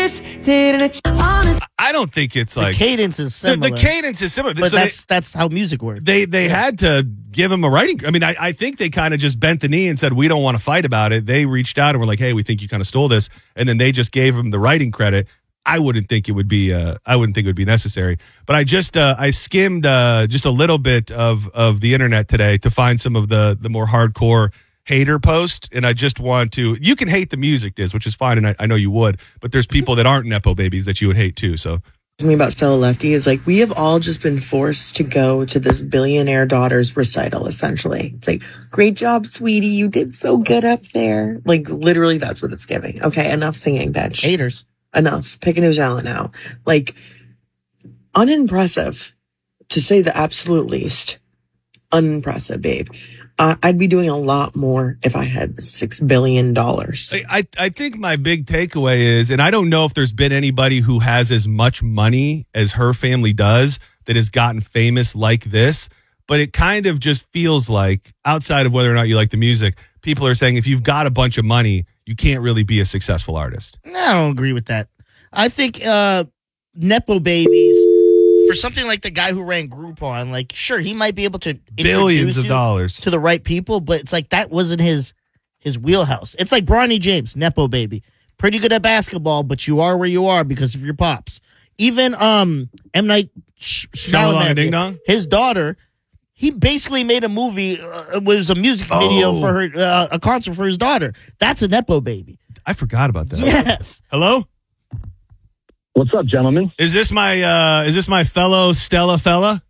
I don't think it's like the cadence is similar. The cadence is similar, but that's how music works. They had to give him a writing. I mean, I think they kind of just bent the knee and said, we don't want to fight about it. They reached out and were like, hey, we think you kind of stole this, and then they just gave him the writing credit. I wouldn't think it would be necessary. But I just I skimmed just a little bit of the internet today to find some of the more hardcore hater posts, and I just want to. You can hate the music, Diz, which is fine, and I know you would. But there's people that aren't nepo babies that you would hate too. So. Me about Stella Lefty is like, we have all just been forced to go to this billionaire daughter's recital, essentially. It's like, great job, sweetie. You did so good up there. Like, literally, that's what it's giving. Okay, enough singing, bitch. Haters. Enough. Pick a new talent now. Like, unimpressive, to say the absolute least. Unimpressive, babe. I'd be doing a lot more if I had $6 billion. I think my big takeaway is, and I don't know if there's been anybody who has as much money as her family does that has gotten famous like this, but it kind of just feels like, outside of whether or not you like the music, people are saying if you've got a bunch of money, you can't really be a successful artist. I don't agree with that. I think nepo babies, for something like the guy who ran Groupon, like, sure, he might be able to billions of dollars to the right people, but it's like that wasn't his wheelhouse. It's like Bronny James, nepo baby, pretty good at basketball, but you are where you are because of your pops. Even M. Night Shyamalan, his daughter, he basically made a movie. It was a music video for her, a concert for his daughter. That's a nepo baby. I forgot about that. Yes. Hello. What's up, gentlemen? Is this my fellow Stella fella?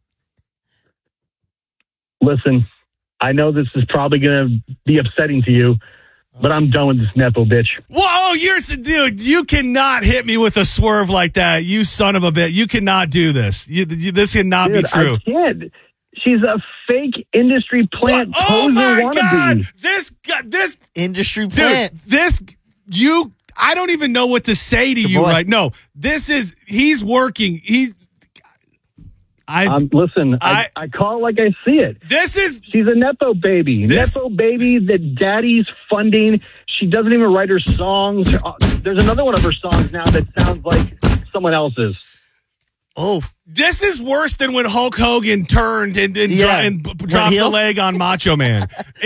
Listen, I know this is probably going to be upsetting to you, but I'm done with this nepo bitch. Whoa, dude, you cannot hit me with a swerve like that, you son of a bitch. You cannot do this. This cannot be true. I can't. She's a fake industry plant. Oh my God! Wannabe. This industry plant. Dude, I don't even know what to say to you right now. He's working. Listen, I call it like I see it. She's a nepo baby. Nepo baby that daddy's funding. She doesn't even write her songs. There's another one of her songs now that sounds like someone else's. Oh, this is worse than when Hulk Hogan turned and dropped the leg on Macho Man.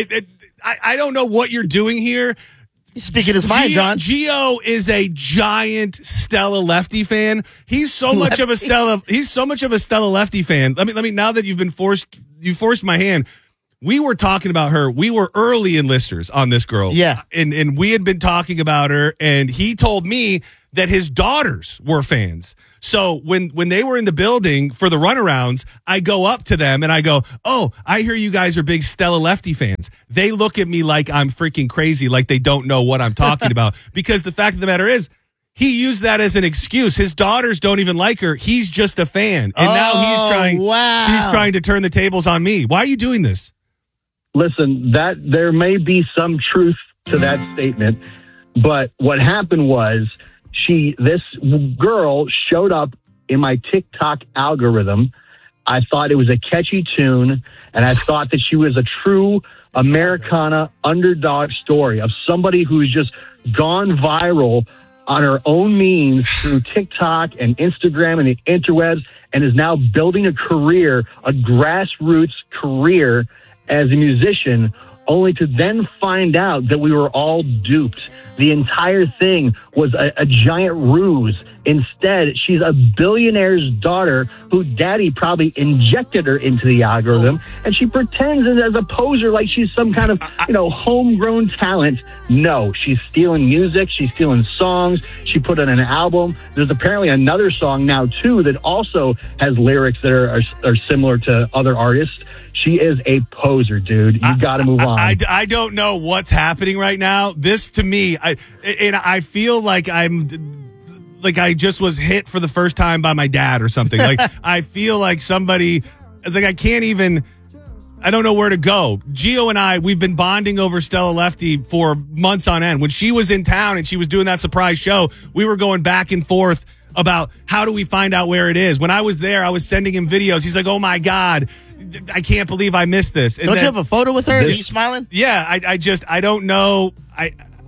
I don't know what you're doing here. Speaking his mind, John. Gio is a giant Stella Lefty fan. He's so much of a Stella Lefty fan. Let me now that you forced my hand. We were talking about her. We were early enlisters on this girl. Yeah. And we had been talking about her, and he told me that his daughters were fans. So when they were in the building for the runarounds, I go up to them and I go, "Oh, I hear you guys are big Stella Lefty fans." They look at me like I'm freaking crazy, like they don't know what I'm talking about. Because the fact of the matter is, he used that as an excuse. His daughters don't even like her. He's just a fan. And now he's trying to turn the tables on me. Why are you doing this? Listen, that there may be some truth to that statement, but what happened was this girl showed up in my TikTok algorithm. I thought it was a catchy tune, and I thought that she was a true Americana underdog story of somebody who's just gone viral on her own means through TikTok and Instagram and the interwebs, and is now building a career, a grassroots career as a musician, only to then find out that we were all duped. The entire thing was a giant ruse. Instead, she's a billionaire's daughter who daddy probably injected her into the algorithm, and she pretends as a poser like she's some kind of, homegrown talent. No, she's stealing music. She's stealing songs. She put in an album. There's apparently another song now, too, that also has lyrics that are similar to other artists. She is a poser, dude. You got to move on. I don't know what's happening right now. This, to me, I feel like I just was hit for the first time by my dad or something. Like, I feel like somebody, I don't know where to go. Gio and we've been bonding over Stella Lefty for months on end. When she was in town and she was doing that surprise show, we were going back and forth about how do we find out where it is. When I was there, I was sending him videos. He's like, "Oh my God, I can't believe I missed this." And don't you have a photo with her? Are you smiling? Yeah, I don't know.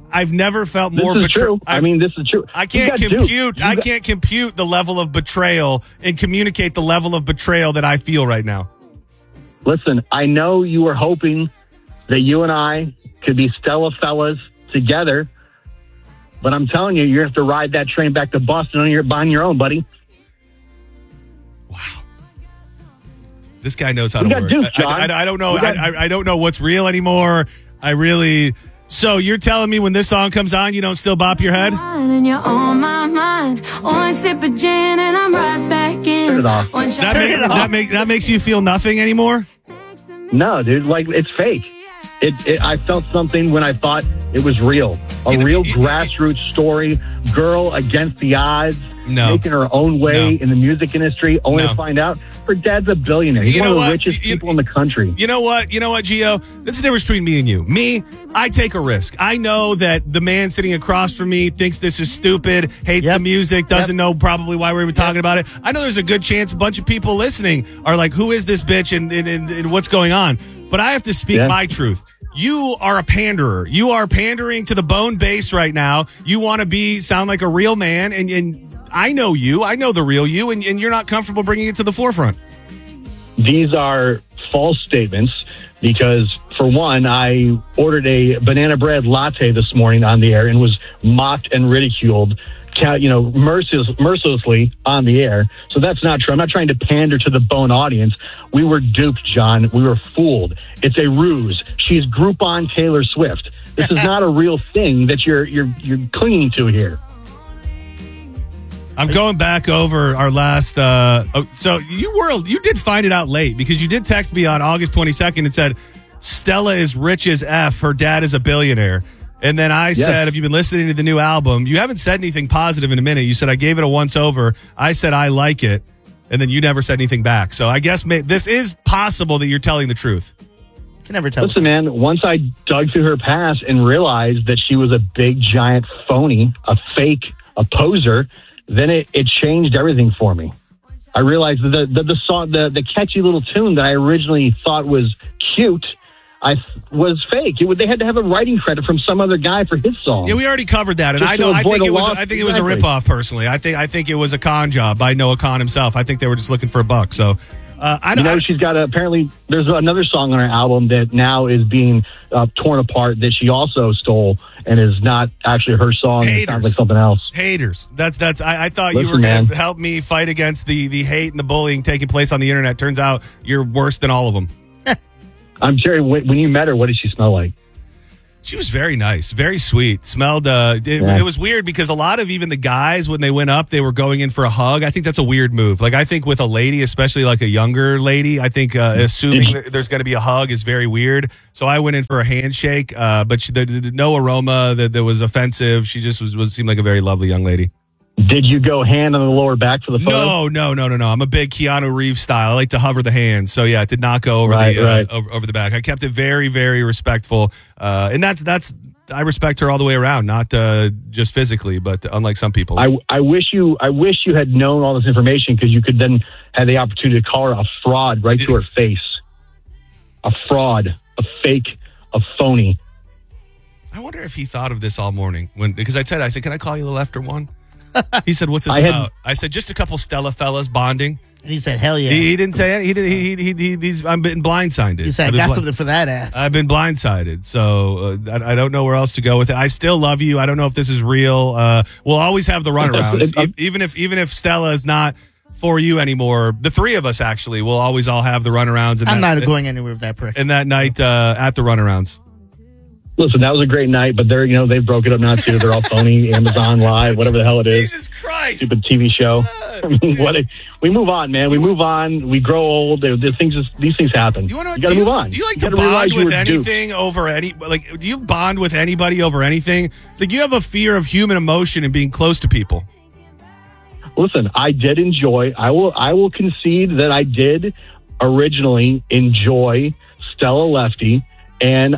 I've never felt This more is betrayed. true. I mean, this is true. I can't compute. I can't compute the level of betrayal and communicate the level of betrayal that I feel right now. Listen, I know you were hoping that you and I could be Stella fellas together, but I'm telling you, you have to ride that train back to Boston on your own, buddy. Wow. This guy knows how We to got work. Duke, John. I don't know. We got- I don't know what's real anymore. So you're telling me when this song comes on, you don't still bop your head? And you're on my mind. One sip of gin and I'm right back in. Turn it off. One shot That makes you feel nothing anymore? No, dude, like it's fake. I felt something when I thought it was real. A real grassroots story. Girl against the odds. No. Making her own way No. in the music industry, only No. to find out her dad's a billionaire. He's You one know of the what? richest people in the country. You know what, Gio? This is the difference between me and you. Me, I take a risk. I know that the man sitting across from me thinks this is stupid, hates the music, doesn't know probably why we're even talking about it. I know there's a good chance a bunch of people listening are like, who is this bitch and what's going on? But I have to speak my truth. You are a panderer. You are pandering to the bone base right now. You want to sound like a real man, and I know you. I know the real you, and you're not comfortable bringing it to the forefront. These are false statements because, for one, I ordered a banana bread latte this morning on the air and was mocked and ridiculed, mercilessly on the air. So that's not true. I'm not trying to pander to the bone audience. We were duped, John. We were fooled. It's a ruse. She's Groupon Taylor Swift. This is not a real thing that you're clinging to here. I'm going back over our last. So you did find it out late because you did text me on August 22nd and said Stella is rich as F. Her dad is a billionaire. And then I said, have you been listening to the new album? You haven't said anything positive in a minute. You said I gave it a once over. I said I like it, and then you never said anything back. So I guess this is possible that you're telling the truth. Can never tell. Listen, man, once I dug through her past and realized that she was a big, giant phony, a fake, a poser, then it changed everything for me. I realized that the song, the catchy little tune that I originally thought was cute, was fake. They had to have a writing credit from some other guy for his song. Yeah, we already covered that, and Just to I avoid think a it was. loss. I think it was a Exactly. ripoff. Personally, I think it was a con job by Noah Khan himself. I think they were just looking for a buck. So, she's got apparently there's another song on her album that now is being torn apart that she also stole and is not actually her song. It sounds like something else. Haters. That's. I thought you Listen, were going man. to help me fight against the hate and the bullying taking place on the internet. Turns out you're worse than all of them. I'm sure when you met her, what did she smell like? She was very nice, very sweet. Smelled. It was weird because a lot of even the guys when they went up, they were going in for a hug. I think that's a weird move. Like I think with a lady, especially like a younger lady, I think assuming that there's going to be a hug is very weird. So I went in for a handshake, but there no aroma that was offensive. She just seemed like a very lovely young lady. Did you go hand on the lower back for the photo? No. I'm a big Keanu Reeves style. I like to hover the hand. So yeah, it did not go over over the back. I kept it very, very respectful. And that's I respect her all the way around, not just physically, but unlike some people. I wish you had known all this information because you could then have the opportunity to call her a fraud right to her face. A fraud, a fake, a phony. I wonder if he thought of this all morning because I said, can I call you the lefter one? He said, "What's this about?" I said, "Just a couple Stella fellas bonding." And he said, "Hell yeah." He didn't say it. He's. I'm been blindsided. He said, "I got something for that ass." I've been blindsided, so I don't know where else to go with it. I still love you. I don't know if this is real. We'll always have the runarounds, even if Stella is not for you anymore. The three of us actually will always all have the runarounds. I'm not going anywhere with that prick. And that night at the runarounds. Listen, that was a great night, but they broke it up now too. They're all phony, Amazon Live, whatever the hell it is. Jesus Christ. Stupid TV show. I mean, we move on, man. We move on. We grow old. These things happen. You got to move on. Do you like to bond with anything over any, like, do you bond with anybody over anything? It's like you have a fear of human emotion and being close to people. Listen, I did enjoy, I will concede that I did originally enjoy Stella Lefty, and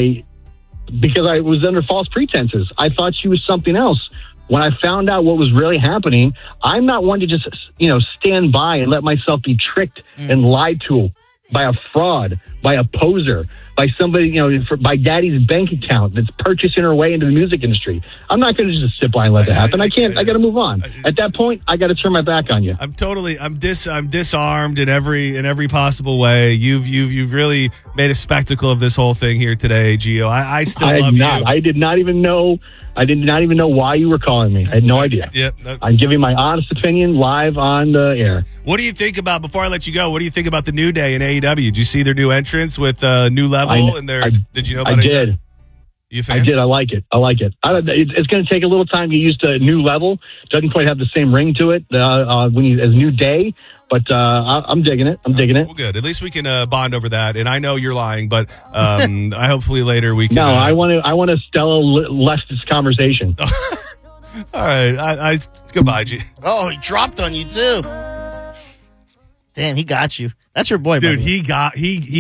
because I was under false pretenses. I thought she was something else. When I found out what was really happening, I'm not one to just, stand by and let myself be tricked and lied to by a fraud, by a poser, by somebody, by daddy's bank account that's purchasing her way into the music industry. I'm not going to just sit by and let that happen. I can't. I got to move on. At that point, I got to turn my back on you. I'm disarmed in every possible way. You've really made a spectacle of this whole thing here today, Gio. I still love you. I did not even know why you were calling me. I had no idea. Yep. I'm giving my honest opinion live on the air. What do you think about, before I let you go, what do you think about the New Day in AEW? Did you see their new entrance with New Level? Did you know about it? I did. You a fan? I did. I like it. It's going to take a little time to get used to New Level. Doesn't quite have the same ring to it as New Day. But I'm digging it. Well, good. At least we can bond over that. And I know you're lying, but I hopefully later we can. No, I want a Stella left this conversation. All right. Goodbye, G. Oh, he dropped on you too. Damn, he got you. That's your boy, dude. He got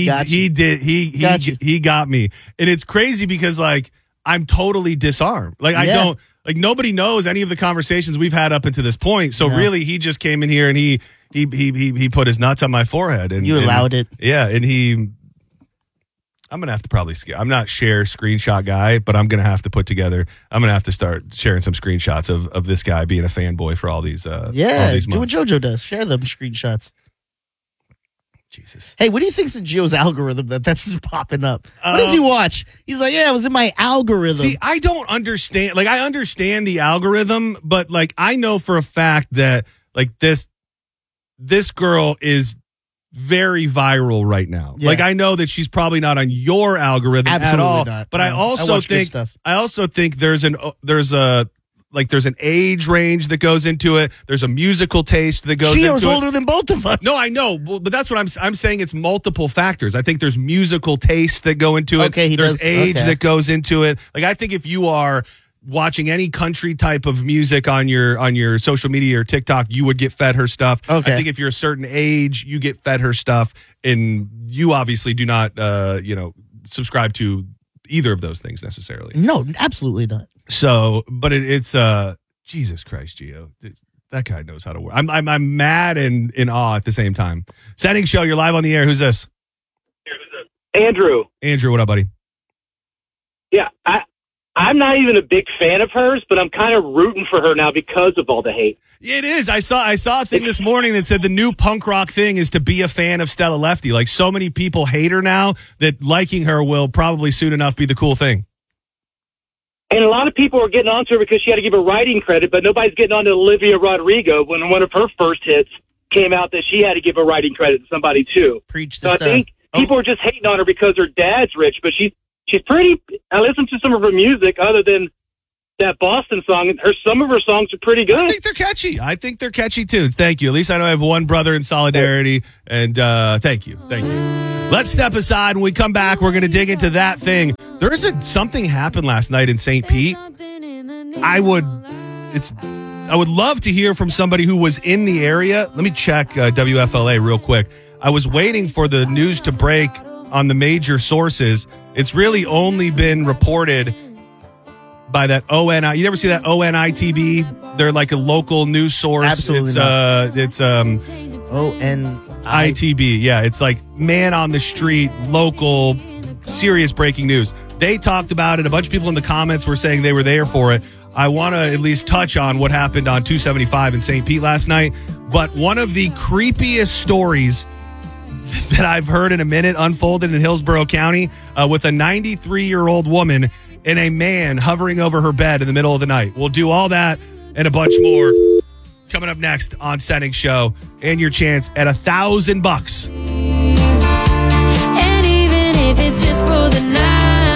me, and it's crazy because I'm totally disarmed. I don't nobody knows any of the conversations we've had up until this point. So really, he just came in here and he put his nuts on my forehead, and you allowed it. Yeah, and I'm gonna have to probably. I'm not share screenshot guy, but I'm gonna have to put together. I'm gonna have to start sharing some screenshots of this guy being a fanboy for all these. All these do what JoJo does. Share them screenshots. Jesus. Hey, what do you think's in Gio's algorithm that's just popping up? What does he watch? He's like, yeah, it was in my algorithm. See, I don't understand. I understand the algorithm, but I know for a fact that this girl is very viral right now. Yeah. I know that she's probably not on your algorithm Absolutely at all. Not. But I also think there's an age range that goes into it. There's a musical taste that goes into it. Gio's older than both of us. No, I know, but that's what I'm saying. It's multiple factors. I think there's musical tastes that go into it. Okay, there's age that goes into it. I think if you are watching any country type of music on your social media or TikTok, you would get fed her stuff. Okay. I think if you're a certain age, you get fed her stuff, and you obviously do not, subscribe to either of those things necessarily. No, absolutely not. So, but it's Jesus Christ, Gio. That guy knows how to work. I'm mad and in awe at the same time. Setting show, you're live on the air. Who's this? Andrew, what up, buddy? Yeah, I'm not even a big fan of hers, but I'm kind of rooting for her now because of all the hate. It is. I saw a thing this morning that said the new punk rock thing is to be a fan of Stella Lefty. So many people hate her now that liking her will probably soon enough be the cool thing. And a lot of people are getting onto her because she had to give her writing credit, but nobody's getting on to Olivia Rodrigo when one of her first hits came out that she had to give a writing credit to somebody too. Preach the stuff. I think people are just hating on her because her dad's rich, but she's pretty. I listened to some of her music other than that Boston song. Some of her songs are pretty good. I think they're catchy tunes. Thank you. At least I know I have one brother in solidarity, and thank you. Let's step aside. When we come back, we're going to dig into that thing. Something happened last night in St. Pete. I would love to hear from somebody who was in the area. Let me check WFLA real quick. I was waiting for the news to break on the major sources. It's really only been reported by that ONI. You never see that ONITB? They're like a local news source. Absolutely it's ONITB. Yeah, it's like man on the street, local, serious breaking news. They talked about it. A bunch of people in the comments were saying they were there for it. I want to at least touch on what happened on 275 in St. Pete last night. But one of the creepiest stories that I've heard in a minute unfolded in Hillsborough County with a 93-year-old woman and a man hovering over her bed in the middle of the night. We'll do all that and a bunch more coming up next on Setting Show, and your chance at $1,000. And even if it's just for the night.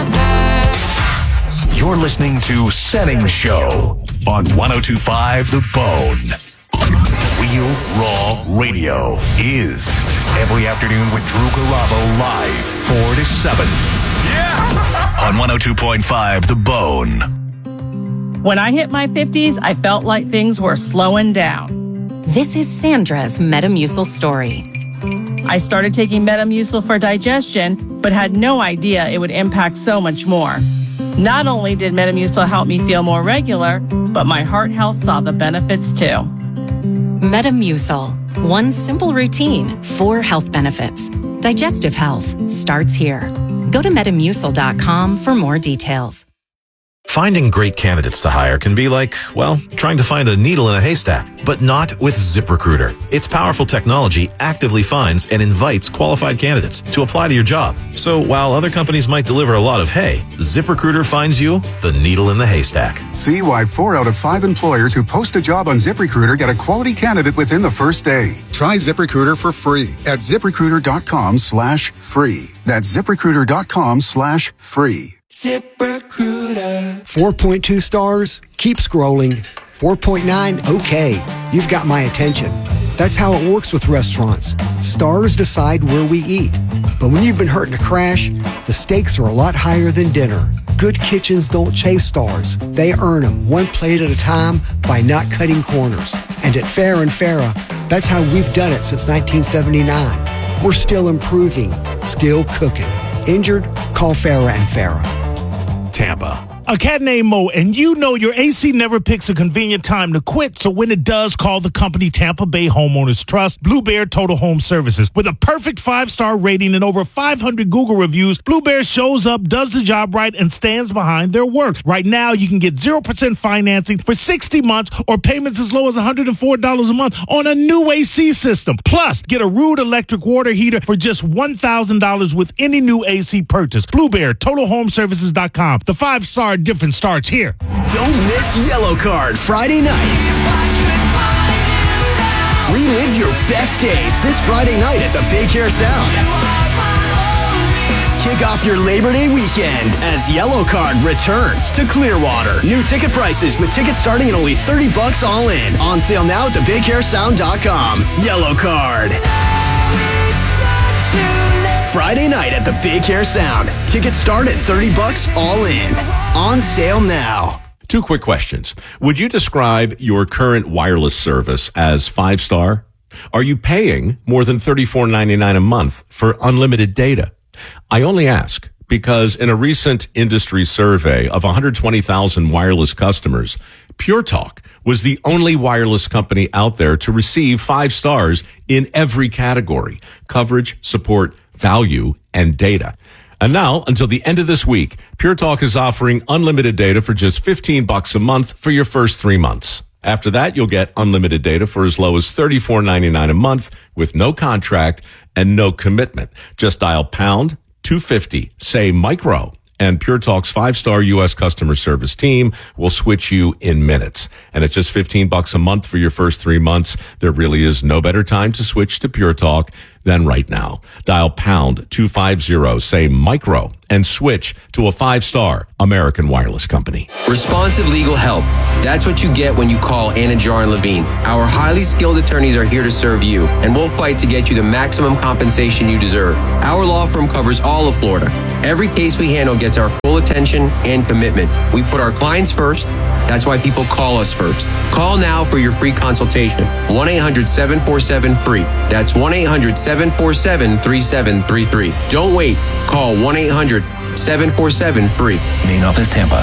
You're listening to Setting Show on 102.5 The Bone. Real Raw Radio is every afternoon with Drew Garabo live 4 to 7. Yeah! On 102.5 The Bone. When I hit my 50s, I felt like things were slowing down. This is Sandra's Metamucil story. I started taking Metamucil for digestion, but had no idea it would impact so much more. Not only did Metamucil help me feel more regular, but my heart health saw the benefits too. Metamucil. One simple routine, 4 health benefits. Digestive health starts here. Go to Metamucil.com for more details. Finding great candidates to hire can be like, well, trying to find a needle in a haystack, but not with ZipRecruiter. Its powerful technology actively finds and invites qualified candidates to apply to your job. So while other companies might deliver a lot of hay, ZipRecruiter finds you the needle in the haystack. See why 4 out of 5 employers who post a job on ZipRecruiter get a quality candidate within the first day. Try ZipRecruiter for free at ZipRecruiter.com/free. That's ZipRecruiter.com/free. ZipRecruiter. 4.2 stars. Keep scrolling. 4.9. Okay. You've got my attention. That's how it works with restaurants. Stars decide where we eat. But when you've been hurting to crash, the stakes are a lot higher than dinner. Good kitchens don't chase stars. They earn them one plate at a time by not cutting corners. And at Farrah & Farrah, that's how we've done it since 1979. We're still improving, still cooking. Injured? Call Farrah & Farrah. Tampa. A cat named Mo, and you know your AC never picks a convenient time to quit, so when it does, call the company Tampa Bay Homeowners Trust, Blue Bear Total Home Services. With a perfect 5-star rating and over 500 Google reviews, Blue Bear shows up, does the job right, and stands behind their work. Right now, you can get 0% financing for 60 months or payments as low as $104 a month on a new AC system. Plus, get a Rude electric water heater for just $1,000 with any new AC purchase. Blue Bear, TotalHomeservices.com. The 5-star difference starts here. Don't miss Yellow Card Friday night. Relive your best days this Friday night at the Big Hair Sound. Kick off your Labor Day weekend as Yellow Card returns to Clearwater. New ticket prices with tickets starting at only $30 all in. On sale now at thebighairsound.com. Yellow Card. Friday night at the Big Hair Sound. Tickets start at $30 all in. On sale now. 2 quick questions. Would you describe your current wireless service as 5-star? Are you paying more than $34.99 a month for unlimited data? I only ask because in a recent industry survey of 120,000 wireless customers, Pure Talk was the only wireless company out there to receive 5 stars in every category: coverage, support, value, and data. And now, until the end of this week, Pure Talk is offering unlimited data for just $15 a month for your first 3 months. After that, you'll get unlimited data for as low as $34.99 a month with no contract and no commitment. Just dial pound 250, say micro, and Pure Talk's 5-star U.S. customer service team will switch you in minutes. And at just $15 a month for your first 3 months, there really is no better time to switch to Pure Talk than right now. Dial pound 250, say micro, and switch to a 5-star American wireless company. Responsive legal help. That's what you get when you call Anajar and Levine. Our highly skilled attorneys are here to serve you, and we'll fight to get you the maximum compensation you deserve. Our law firm covers all of Florida. Every case we handle gets our full attention and commitment. We put our clients first. That's why people call us first. Call now for your free consultation. 1-800-747-FREE. That's 1-800-747-3733. Don't wait. Call 1-800-747-FREE. Main office, Tampa.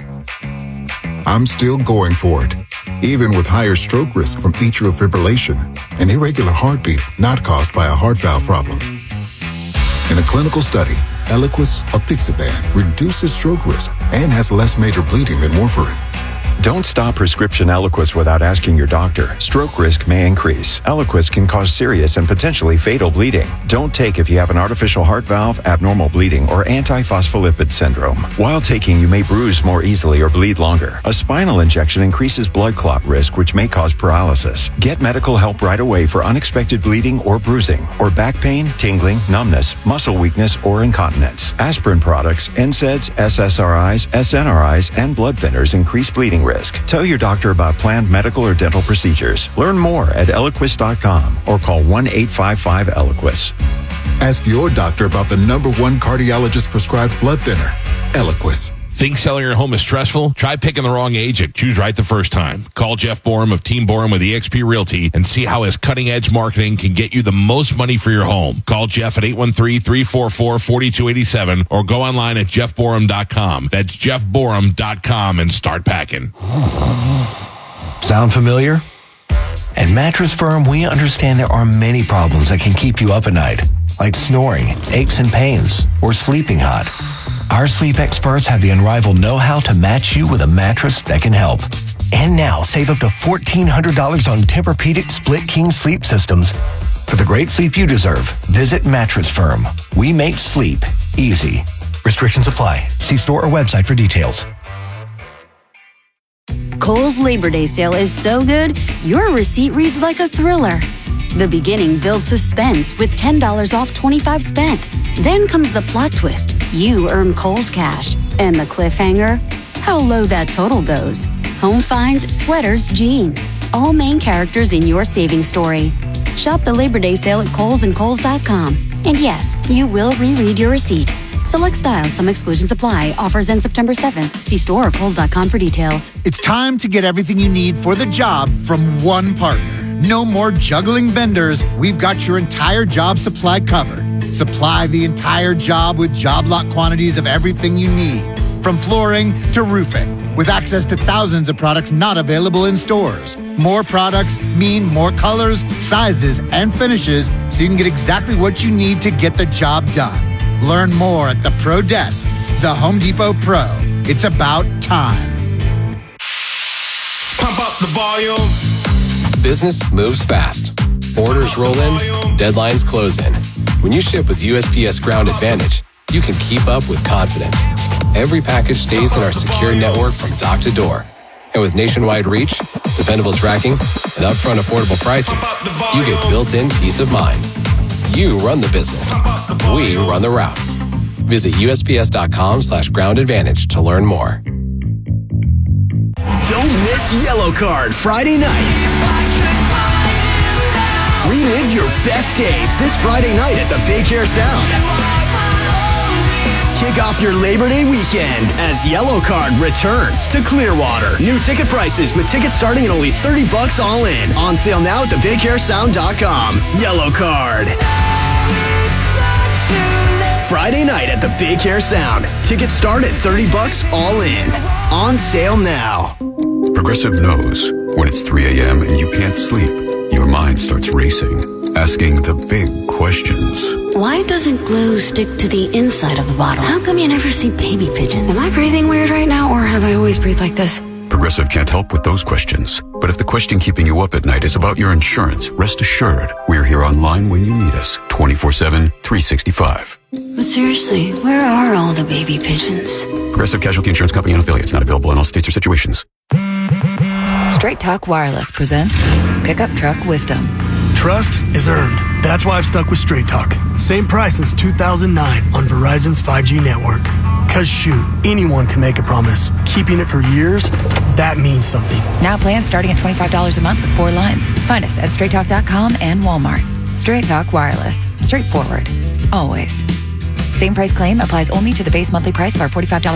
I'm still going for it, even with higher stroke risk from atrial fibrillation, an irregular heartbeat not caused by a heart valve problem. In a clinical study, Eliquis apixaban reduces stroke risk and has less major bleeding than warfarin. Don't stop prescription Eliquis without asking your doctor. Stroke risk may increase. Eliquis can cause serious and potentially fatal bleeding. Don't take if you have an artificial heart valve, abnormal bleeding, or antiphospholipid syndrome. While taking, you may bruise more easily or bleed longer. A spinal injection increases blood clot risk, which may cause paralysis. Get medical help right away for unexpected bleeding or bruising, or back pain, tingling, numbness, muscle weakness, or incontinence. Aspirin products, NSAIDs, SSRIs, SNRIs, and blood thinners increase bleeding risk. Tell your doctor about planned medical or dental procedures. Learn more at Eliquis.com or call 1-855-ELIQUIS. Ask your doctor about the #1 cardiologist prescribed blood thinner, Eliquis. Think selling your home is stressful? Try picking the wrong agent. Choose right the first time. Call Jeff Borum of Team Borum with eXp Realty and see how his cutting-edge marketing can get you the most money for your home. Call Jeff at 813-344-4287 or go online at jeffborum.com. That's jeffborum.com and start packing. Sound familiar? At Mattress Firm, we understand there are many problems that can keep you up at night. like snoring, aches and pains, or sleeping hot. Our sleep experts have the unrivaled know-how to match you with a mattress that can help. And now, save up to $1,400 on Tempur-Pedic Split King sleep systems. For the great sleep you deserve, visit Mattress Firm. We make sleep easy. Restrictions apply. See store or website for details. Kohl's Labor Day sale is so good, your receipt reads like a thriller. The beginning builds suspense with $10 off 25 spent. Then comes the plot twist. You earn Kohl's cash. And the cliffhanger? How low that total goes. Home finds, sweaters, jeans. All main characters in your savings story. Shop the Labor Day sale at Kohl's and Kohl's.com. And yes, you will reread your receipt. Select styles, some exclusions apply. Offers end September 7th. See store or Kohl's.com for details. It's time to get everything you need for the job from one partner. No more juggling vendors. We've got your entire job supply covered. Supply the entire job with job lot quantities of everything you need, from flooring to roofing, with access to thousands of products not available in stores. More products mean more colors, sizes, and finishes, so you can get exactly what you need to get the job done. Learn more at the Pro Desk, the Home Depot Pro. It's about time. Pump up the volume. Business moves fast. Orders roll in, deadlines close in. When you ship with USPS Ground Advantage, you can keep up with confidence. Every package stays in our secure network from dock to door. And with nationwide reach, dependable tracking, and upfront affordable pricing, you get built-in peace of mind. You run the business. We run the routes. Visit USPS.com/Ground Advantage to learn more. Don't miss Yellow Card Friday night. Relive your best days this Friday night at the Big Hair Sound. Kick off your Labor Day weekend as Yellow Card returns to Clearwater. New ticket prices with tickets starting at only $30 all in. On sale now at thebighairsound.com. Yellow Card. Friday night at the Big Hair Sound. Tickets start at $30 all in. On sale now. Progressive knows when it's 3 a.m. and you can't sleep, your mind starts racing, asking the big questions. Why doesn't glue stick to the inside of the bottle? How come you never see baby pigeons? Am I breathing weird right now, or have I always breathed like this? Progressive can't help with those questions. But if the question keeping you up at night is about your insurance, rest assured, we're here online when you need us, 24/7, 365. But seriously, where are all the baby pigeons? Progressive Casualty Insurance Company and affiliates, not available in all states or situations. Straight Talk Wireless presents Pickup Truck Wisdom. Trust is earned. That's why I've stuck with Straight Talk. Same price since 2009 on Verizon's 5G network. Cause shoot, anyone can make a promise. Keeping it for years, that means something. Now plans starting at $25 a month with 4 lines. Find us at straighttalk.com and Walmart. Straight Talk Wireless. Straightforward. Always. Same price claim applies only to the base monthly price of our $45